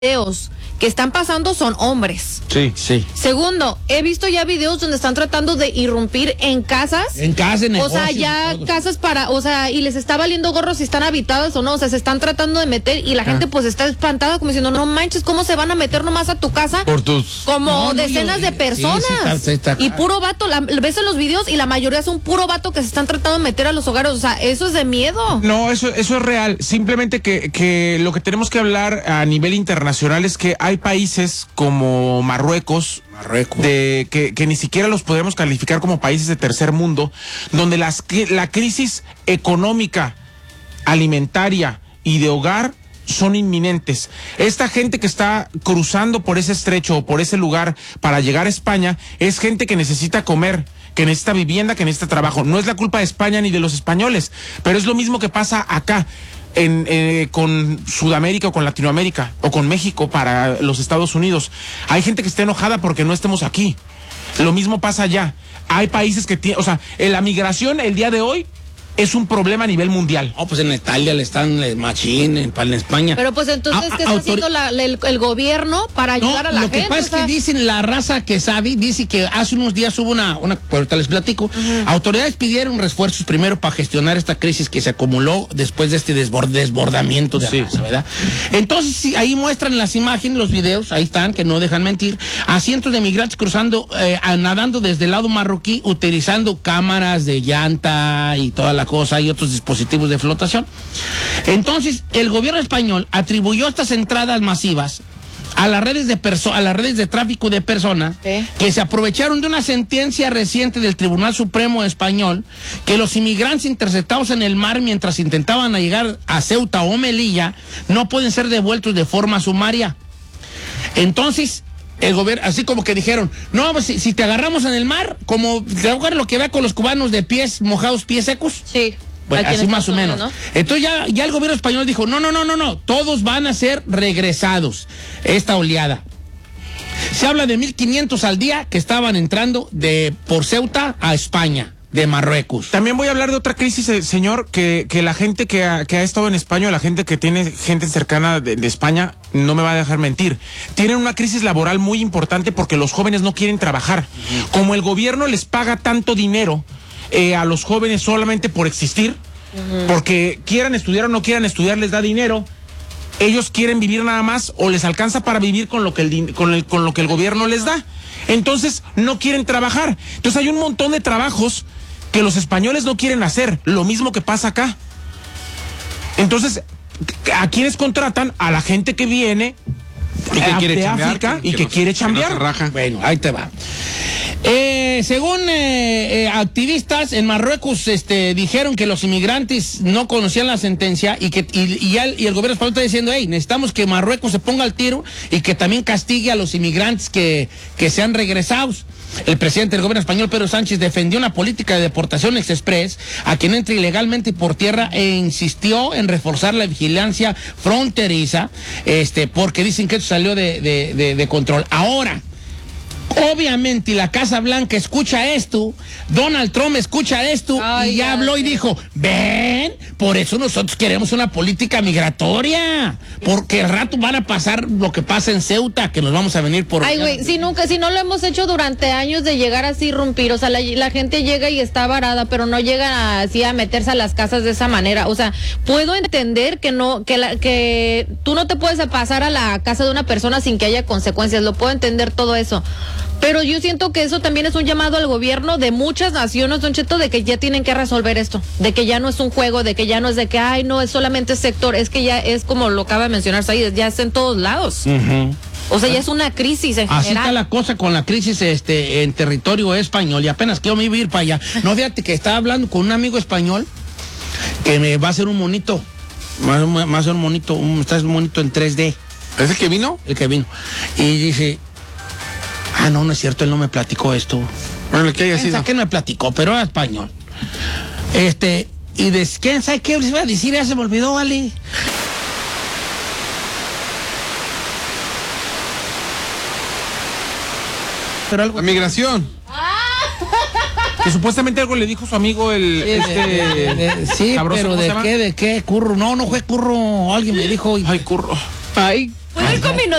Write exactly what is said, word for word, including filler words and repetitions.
videos que están pasando son hombres. Sí, sí. Segundo, he visto ya videos donde están tratando de irrumpir en casas. En casas, en negocios. O sea, ya todos. Casas para, o sea, y les está valiendo gorro si están habitadas o no. O sea, se están tratando de meter y la ah. gente pues está espantada como diciendo, no manches, ¿cómo se van a meter nomás a tu casa? Por tus... Como no, no, decenas yo, de personas. Sí, sí, está, está, está. Y puro vato, la, ves en los videos y la mayoría son puro vato que se están tratando de meter a los hogares. O sea, eso es de miedo. No, eso, eso es real. Simplemente que, que lo que tenemos que hablar a nivel internacional es que hay países como Marruecos, Marruecos. De, que, que ni siquiera los podemos calificar como países de tercer mundo, donde las, la crisis económica, alimentaria y de hogar son inminentes. Esta gente que está cruzando por ese estrecho o por ese lugar para llegar a España es gente que necesita comer, que necesita vivienda, que necesita trabajo. No es la culpa de España ni de los españoles, pero es lo mismo que pasa acá. En, eh, con Sudamérica o con Latinoamérica o con México para los Estados Unidos. Hay gente que está enojada porque no estemos aquí. Lo mismo pasa allá. Hay países que tienen, o sea, la migración el día de hoy es un problema a nivel mundial. Oh, pues en Italia le están eh, machín, en, en España. Pero pues entonces, a, ¿qué está haciendo la, el, el gobierno para ayudar no, a la lo gente? Lo que pasa o sea... es que dicen, la raza que sabe, dice que hace unos días hubo una, una ahorita les platico, uh-huh. autoridades pidieron refuerzos primero para gestionar esta crisis que se acumuló después de este desbord, desbordamiento de sí. raza, ¿verdad? Entonces, sí, ahí muestran las imágenes, los videos, ahí están, que no dejan mentir, a cientos de migrantes cruzando, eh, nadando desde el lado marroquí, utilizando cámaras de llanta y toda la cosa y otros dispositivos de flotación. Entonces, el gobierno español atribuyó estas entradas masivas a las redes de perso a las redes de tráfico de personas ¿Eh? que se aprovecharon de una sentencia reciente del Tribunal Supremo Español que los inmigrantes interceptados en el mar mientras intentaban llegar a Ceuta o Melilla no pueden ser devueltos de forma sumaria. Entonces, el gobierno, así como que dijeron, no, pues, si, si te agarramos en el mar, como lo que vea con los cubanos de pies mojados, pies secos. Sí. Bueno, así más o menos. ¿No? Entonces ya, ya el gobierno español dijo, no, no, no, no, no, todos van a ser regresados, esta oleada. Se habla de mil quinientos al día que estaban entrando de por Ceuta a España, de Marruecos. También voy a hablar de otra crisis, eh, señor, que, que la gente que ha, que ha estado en España, la gente que tiene gente cercana de, de España, no me va a dejar mentir. Tienen una crisis laboral muy importante porque los jóvenes no quieren trabajar. Uh-huh. Como el gobierno les paga tanto dinero Eh, a los jóvenes solamente por existir, uh-huh. porque quieran estudiar o no quieran estudiar, les da dinero. Ellos quieren vivir nada más o les alcanza para vivir con lo que el, con el, con lo que el gobierno les da. Entonces no quieren trabajar. Entonces hay un montón de trabajos que los españoles no quieren hacer. Lo mismo que pasa acá. Entonces, ¿a quiénes contratan? A la gente que viene y que quiere de chambear, África que, y que que no, quiere chambear. Que no se raja. Bueno, ahí te va. Eh, según eh, eh, activistas en Marruecos este, dijeron que los inmigrantes no conocían la sentencia y que y, y, el, y el gobierno español está diciendo, hey, necesitamos que Marruecos se ponga al tiro y que también castigue a los inmigrantes que, que sean regresados. El presidente del gobierno español, Pedro Sánchez, defendió una política de deportación express a quien entre ilegalmente por tierra e insistió en reforzar la vigilancia fronteriza, este, porque dicen que esto salió de, de, de, de control. Ahora, obviamente, la Casa Blanca escucha esto, Donald Trump escucha esto, Ay, y ya habló y dijo, ven, por eso nosotros queremos una política migratoria, porque al rato van a pasar lo que pasa en Ceuta, que nos vamos a venir por... Ay, güey, si nunca, si no lo hemos hecho durante años de llegar así irrumpir, o sea, la, la gente llega y está varada, pero no llega así a meterse a las casas de esa manera, o sea, puedo entender que no, que la, que tú no te puedes pasar a la casa de una persona sin que haya consecuencias, lo puedo entender todo eso. Pero yo siento que eso también es un llamado al gobierno de muchas naciones, Don Cheto, de que ya tienen que resolver esto, de que ya no es un juego, de que ya no es de que, ay, no, es solamente sector, es que ya es como lo acaba de mencionar Said, ya es en todos lados. Uh-huh. O sea, ya es una crisis en Así general. está la cosa con la crisis este en territorio español y apenas quiero me iba a ir para allá. No, fíjate que estaba hablando con un amigo español que me va a hacer un monito, va a hacer un monito, un, está un monito en tres D. ¿Es el que vino? El que vino. Y dice... Ah, no, no es cierto, él no me platicó esto. Bueno, ¿qué haya sido? Que no me platicó, pero era español. Este, y de quién sabe qué les iba a decir, ya se me olvidó, vale. Pero algo. La migración. Que supuestamente algo le dijo su amigo el Sí, este de, de, de, sí, cabroso, pero ¿cómo se de llama? qué, de qué, Curro. No, no fue Curro, alguien me dijo. Ay, Curro. Ay. Pues cinco minutos.